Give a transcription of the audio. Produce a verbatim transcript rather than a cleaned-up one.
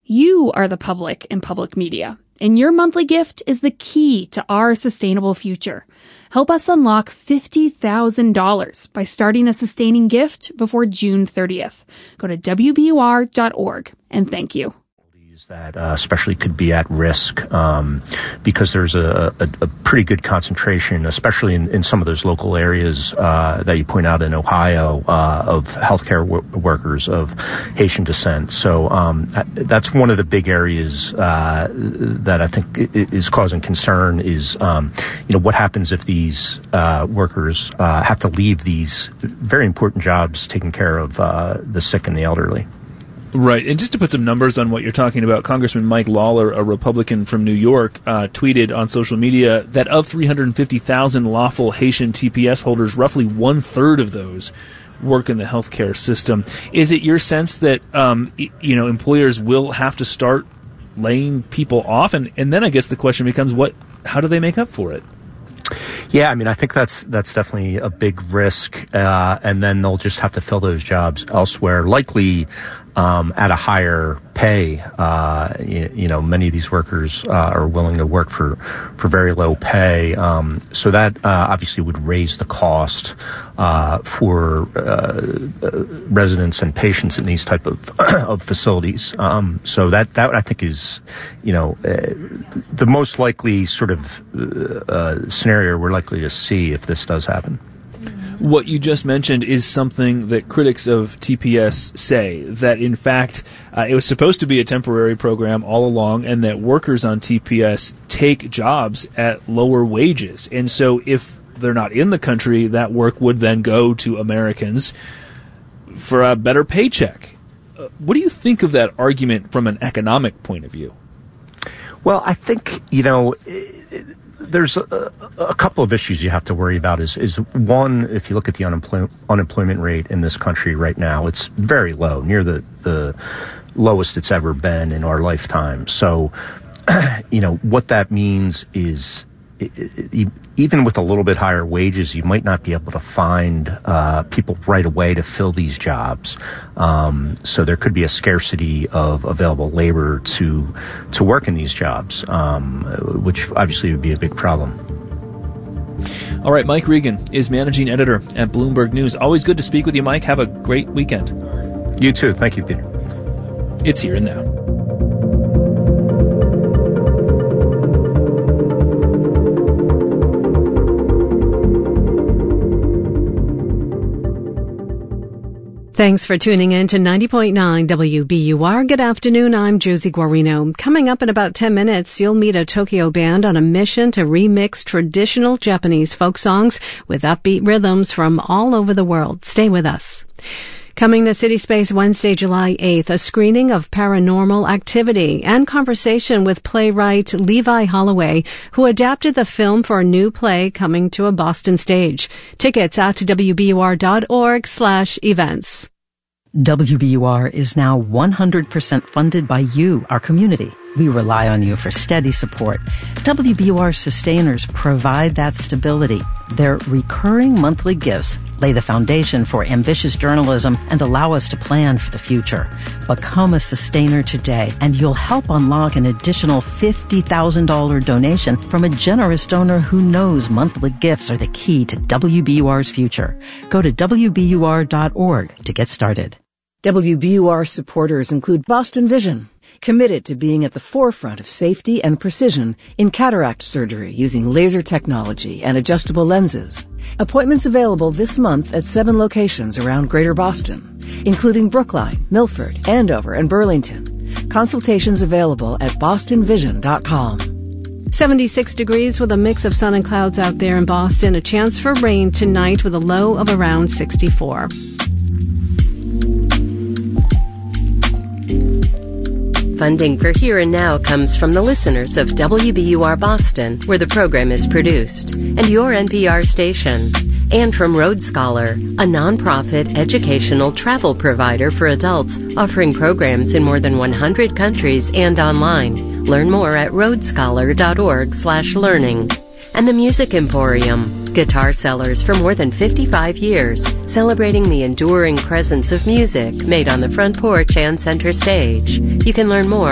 You are the public in public media, and your monthly gift is the key to our sustainable future. Help us unlock fifty thousand dollars by starting a sustaining gift before June thirtieth. Go to W B U R dot org, and thank you. That uh, especially could be at risk um, because there's a, a, a pretty good concentration, especially in, in some of those local areas uh, that you point out in Ohio, uh, of healthcare w- workers of Haitian descent. So um, that's one of the big areas uh, that I think is causing concern is, um, you know, what happens if these uh, workers uh, have to leave these very important jobs taking care of uh, the sick and the elderly. Right. And just to put some numbers on what you're talking about, Congressman Mike Lawler, a Republican from New York, uh, tweeted on social media that of three hundred fifty thousand lawful Haitian T P S holders, roughly one-third of those work in the healthcare system. Is it your sense that, um, you know, employers will have to start laying people off? And, and then I guess the question becomes, what? How do they make up for it? Yeah, I mean, I think that's that's definitely a big risk, uh, and then they'll just have to fill those jobs elsewhere, likely um, at a higher pay. Uh, you, you know, many of these workers uh, are willing to work for for very low pay, um, so that uh, obviously would raise the cost uh, for uh, residents and patients in these type of of facilities. Um, so that that I think is, you know, uh, the most likely sort of uh, scenario we're likely to see if this does happen. What you just mentioned is something that critics of T P S say, that in fact uh, it was supposed to be a temporary program all along, and that workers on T P S take jobs at lower wages. And so if they're not in the country, that work would then go to Americans for a better paycheck. Uh, what do you think of that argument from an economic point of view? Well, I think, you know, it, there's a, a couple of issues you have to worry about. Is, is one, if you look at the unemploy- unemployment rate in this country right now, it's very low, near the, the lowest it's ever been in our lifetime. So, you know, what that means is, it, it, even with a little bit higher wages, you might not be able to find uh, people right away to fill these jobs. Um, so there could be a scarcity of available labor to to work in these jobs, um, which obviously would be a big problem. All right, Mike Regan is managing editor at Bloomberg News. Always good to speak with you, Mike. Have a great weekend. You too. Thank you, Peter. It's Here and Now. Thanks for tuning in to ninety point nine W B U R. Good afternoon, I'm Josie Guarino. Coming up in about ten minutes, you'll meet a Tokyo band on a mission to remix traditional Japanese folk songs with upbeat rhythms from all over the world. Stay with us. Coming to City Space Wednesday, July eighth, a screening of Paranormal Activity and conversation with playwright Levi Holloway, who adapted the film for a new play coming to a Boston stage. Tickets at W B U R dot org slash events. W B U R is now one hundred percent funded by you, our community. We rely on you for steady support. W B U R sustainers provide that stability. Their recurring monthly gifts lay the foundation for ambitious journalism and allow us to plan for the future. Become a sustainer today, and you'll help unlock an additional fifty thousand dollars donation from a generous donor who knows monthly gifts are the key to W B U R's future. Go to W B U R dot org to get started. W B U R supporters include Boston Vision, committed to being at the forefront of safety and precision in cataract surgery using laser technology and adjustable lenses. Appointments available this month at seven locations around Greater Boston, including Brookline, Milford, Andover, and Burlington. Consultations available at boston vision dot com. seventy-six degrees with a mix of sun and clouds out there in Boston. A chance for rain tonight with a low of around sixty-four. Funding for Here and Now comes from the listeners of W B U R Boston, where the program is produced, and your N P R station. And from Road Scholar, a nonprofit educational travel provider for adults offering programs in more than one hundred countries and online. Learn more at road scholar dot org slash learning. And the Music Emporium, guitar sellers for more than fifty-five years, celebrating the enduring presence of music made on the front porch and center stage. You can learn more